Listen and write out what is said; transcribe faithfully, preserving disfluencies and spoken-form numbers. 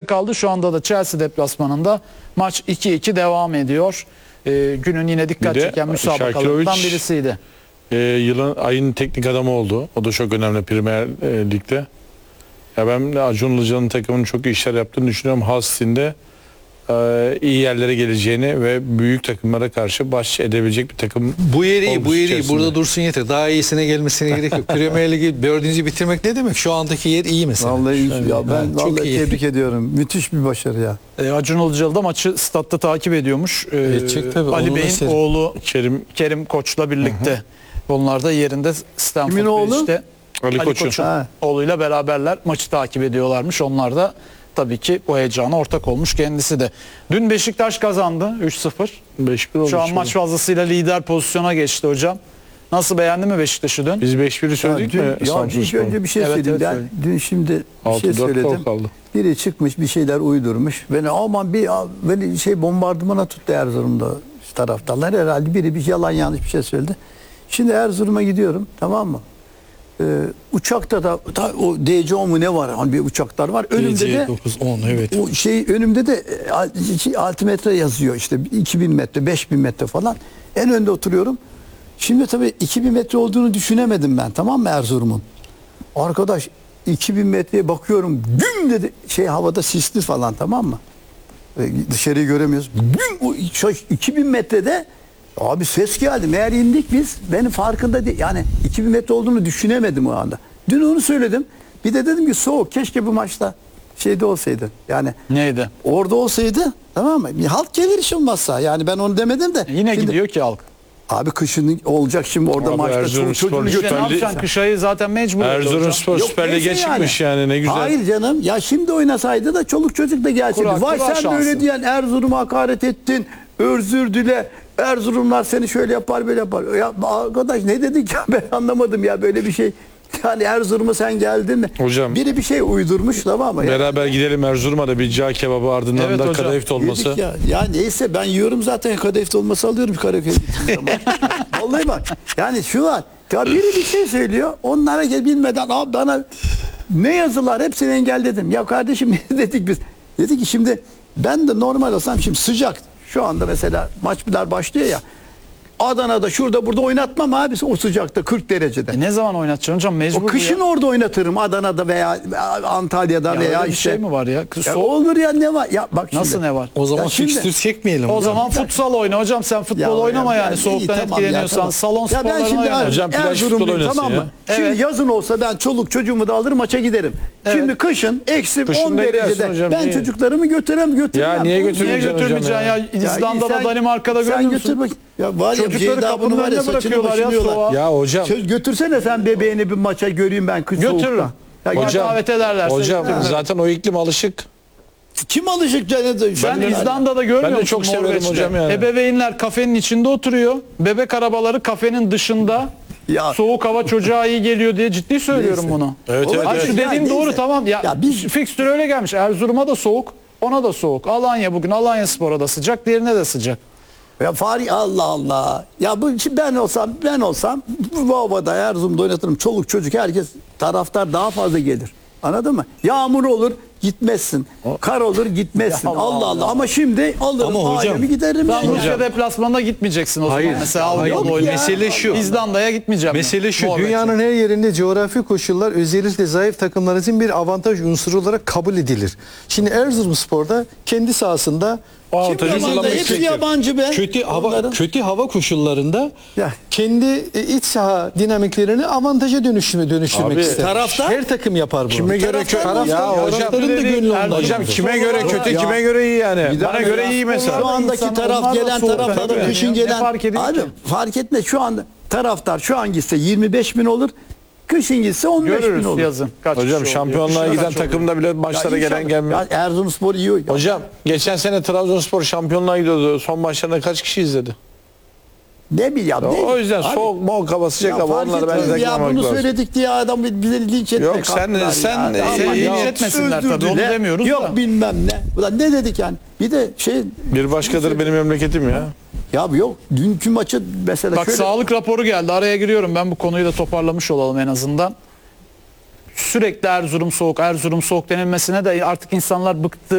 kaldı. Şu anda da Chelsea deplasmanında maç iki iki devam ediyor. Ee, günün yine dikkat Bir de çeken müsabakalarından Şakirovic, birisiydi. E, yılın ayın teknik adamı oldu. O da çok önemli Premier e, Lig'de. Ya ben de Acun Ilıcalı'nın takımının çok iyi işler yaptığını düşünüyorum. Hull City'nde e, iyi yerlere geleceğini ve büyük takımlara karşı baş edebilecek bir takım. Bu yer iyi, bu yer iyi. içerisinde. Burada dursun yeter. Daha iyisine gelmesine gerek yok. Premier Ligi dördüncü bitirmek ne demek? Şu andaki yer iyi mesela. Vallahi iyi. Yani, Ya ben ha, çok vallahi iyi. tebrik ediyorum. Müthiş bir başarı ya. Ee, Acun Ilıcalı da maçı statta takip ediyormuş. Ee, Edecek tabii, Ali onu Bey'in mesela. oğlu Kerim Kerim Koç'la birlikte. Onlar da yerinde Stamford Kimin oğlu? Bridge'de Ali Ali Koç'un. Koç'un Ha. oğluyla beraberler maçı takip ediyorlarmış. Onlar da tabii ki bu heyecana ortak olmuş kendisi de. Dün Beşiktaş kazandı üç sıfır. beş bir oldu. Şu an maç fazlasıyla lider pozisyona geçti hocam. Nasıl, beğendi mi Beşiktaş'ı dün? Biz beş biri söyledik dün, mi? ya ilk Samsunspor'a? önce bir şey Evet, söyleyeyim. evet, ben söyle. dün şimdi bir altı şey dört söyledim. gol kaldı. Biri çıkmış bir şeyler uydurmuş. Beni aman bir beni şey bombardımana tuttu Erzurum'da taraftarlar. Herhalde biri bir yalan yanlış bir şey söyledi. Şimdi Erzurum'a gidiyorum, tamam mı? Ee, uçakta da, da o D C O mu ne var? Hani bir uçaklar var. Önümde de dokuz on evet. o şey önümde de e, al- şey, altimetre yazıyor işte iki bin metre, beş bin metre falan. En önde oturuyorum. Şimdi tabii iki bin metre olduğunu düşünemedim ben, tamam mı, Erzurum'un. Arkadaş iki bin metreye bakıyorum. Güm dedi, şey havada sisli falan, tamam mı? E, dışarıyı göremiyoruz. Güm o şey, iki bin metrede abi ses geldi. Meğer indik biz. Benim farkında değil. Yani iki bin metre olduğunu düşünemedim o anda. Dün onu söyledim. Bir de dedim ki soğuk. Keşke bu maçta şeyde olsaydı. Yani Neydi? orada olsaydı, tamam mı? Bir halk gelir hiç olmazsa. Yani ben onu demedim de. Yine Şimdi- gidiyor ki halk. Abi kışın olacak şimdi orada Abi maçta. Erzurumspor Çoluk çocuğunu İşte ne Süper Lig- yapacaksın? Kışayı zaten mecbur ediyor hocam. Erzurumspor Yok, Süper Lig'e neyse çıkmış yani. ne güzel. Hayır canım. Ya şimdi oynasaydı da çoluk çocuk da gelseydi. Kura- Vay kura sen şansı. böyle diyen Erzurum'a hakaret ettin. Özür dile. Erzurumlar seni şöyle yapar böyle yapar. Ya arkadaş ne dedik ya, ben anlamadım ya böyle bir şey. Yani Erzurum'a sen geldin mi? Hocam- Biri bir şey uydurmuş, tamam mı? Ya, Beraber gidelim Erzurum'a da bir cağ kebabı ardından Evet da hocam. kadayıf olması. yedik ya. Ya neyse ben yiyorum zaten, kadayıf olması alıyorum Karaköy'e gittiğim zaman. Vallahi bak. Yani şu var. Ya biri bir şey söylüyor. Onlara gel bilmeden abi bana ne yazılar hepsini engelledim. Ya kardeşim ne dedik biz? Dedi ki şimdi ben de normal olsam şimdi sıcak. Şu anda mesela maçlar başlıyor ya. Adana'da şurada burada oynatmam abi o sıcakta kırk derecede. E ne zaman oynatacaksın hocam? Mecbur O kışın ya. orada oynatırım Adana'da veya Antalya'da Ya veya öyle bir işte. şey mi var ya? Ya Soğuk. olur ya, ne var? Ya bak şimdi. Nasıl ne var? O zaman Ya şimdi- fikstür çekmeyelim. O hocam. zaman futsal oyna hocam, sen futbol Ya oynama ya, yani iyi, soğuktan tamam ya, etkileniyorsan tamam. salon Ya sporlarına ben şimdi oyna. Hocam plaj Erzurumluyum, futbol oynasın tamam ya. mı? Şimdi Evet. yazın olsa ben çoluk çocuğumu da alır maça giderim. Evet. Şimdi kışın eksi Kışın on da gidersin derecede hocam, ben niye? çocuklarımı götürem götürmem. Ya niye Oğlum, Niye götürmeyeceksin götürmeyeceksin hocam ya? ya? İzlanda'da, sen- Danimarka'da sen görüyor götür musun? bak. Ya var ya Çocukları Ceyda bunu kapının var ya önüne saçını bırakıyorlar ya başını soğuğa. yiyorlar. Ya hocam. Söz götürsene sen bebeğini bir maça göreyim ben kış Götürürüm. soğukta. Ya Hocam, hocam, davet ederlerse Hocam götürürüm. zaten o iklim alışık. kim alışık cennet? Sen İzlanda'da görmüyor Ben de musun çok severim Norveç'te? hocam yani. Ebeveynler kafenin içinde oturuyor. Bebek arabaları kafenin dışında. Ya- Soğuk hava çocuğa iyi geliyor diye ciddi söylüyorum Neyse. bunu. Evet, evet, Ay, evet. şu dediğin Ya doğru neyse. tamam. Ya, Ya biz- fikstür öyle gelmiş. Erzurum'a da soğuk, ona da soğuk. Alanya bugün Alanya Spor'a da sıcak, diğerine de sıcak. Ya Fahri Allah Allah. Ya bu şimdi ben olsam ben olsam bu havada Erzurum'da oynatırım. Çoluk çocuk herkes taraftar daha fazla gelir. Anladın mı? Yağmur olur gitmezsin. Kar olur gitmezsin. Ya Allah Allah Allah. Allah. Ama şimdi alırım Ama hocam- ailemi giderim. Sen ya. Rusya deplasmanına gitmeyeceksin o zaman. Hayır, Mesela hayır. Avrupa'da Yok oynayın. ya. Mesele şu. İzlanda'ya gitmeyeceğim. ben. Mesele şu, Norveç'e. dünyanın her yerinde coğrafi koşullar özellikle zayıf takımlar için bir avantaj unsuru olarak kabul edilir. Şimdi Erzurumspor'da kendi sahasında O Kim avantajı yabancı? kullanmak Hepsi istiyor. yabancı be. kötü hava Onların. kötü hava koşullarında Ya. kendi e, iç saha dinamiklerini avantaja dönüştürme, dönüştürmek Abi, ister. taraftar- Her takım yapar bunu. Kime göre kötü? Taraftar- Ya hocam, taraftarın da gönlü ondan. hocam kime göre kötü, Ya. kime göre iyi yani? Bana göre iyi Şu mesela. andaki İnsanlar- taraf onlar da gelen soğuk taraflara tabii. kışın Ne gelen. fark ediyor Abi ki? fark etmez şu anda taraftar şu an gitse yirmi beş bin olur. Kışın gitse on beş bin Görürüz olur. yazın. Kaç kişi Hocam oluyor, şampiyonluğa kışın giden kaç oluyor? takımda bile maçlara Ya gelen inşallah. gelmiyor. Ya Erzurumspor iyi. Ya. Hocam geçen sene Trabzonspor şampiyonluğa gidiyordu. Son maçlarında kaç kişi izledi? Ne bileyim ya. O yüzden soğuk, moğuk hava, sıcak hava fark onları ben etmez ya zeklemek bunu lazım. söyledik diye adam bize linç etmeye Yok, sen- kalktılar sen- ya. sen Aman linç ya, etmesinler özür tabii, onu dile. demiyoruz Yok da. bilmem ne. Ulan ne dedik yani? Bir de şey Bir başkadır benim memleketim ya. ya yok dünkü maçı mesela Bak şöyle. sağlık raporu geldi. Araya giriyorum. Ben bu konuyu da toparlamış olalım en azından. Sürekli Erzurum soğuk, Erzurum soğuk denilmesine de artık insanlar bıktı.